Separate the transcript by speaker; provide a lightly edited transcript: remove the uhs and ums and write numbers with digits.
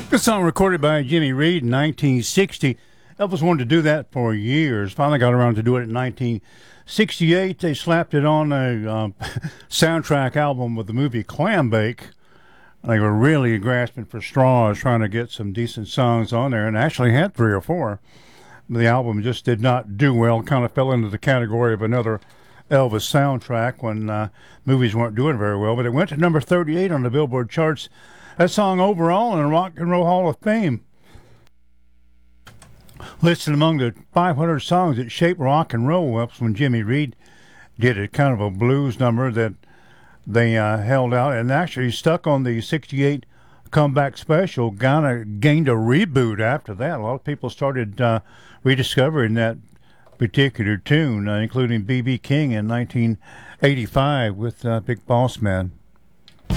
Speaker 1: This song recorded by Jimmy Reed in 1960. Elvis wanted to do that for years. Finally got around to do it in 1968. They slapped it on a soundtrack album with the movie Clambake. They were really grasping for straws, trying to get some decent songs on there, and actually had 3 or 4. The album just did not do well. Kind of fell into the category of another Elvis soundtrack when movies weren't doing very well. But it went to number 38 on the Billboard charts. That song overall in the Rock and Roll Hall of Fame. Listed among the 500 songs that shaped rock and roll. That's when Jimmy Reed did it. Kind of a blues number that they held out. And actually stuck on the 68 comeback special. Kind of gained a reboot after that. A lot of people started rediscovering that particular tune, including B.B. King in 1985 with Big Boss Man.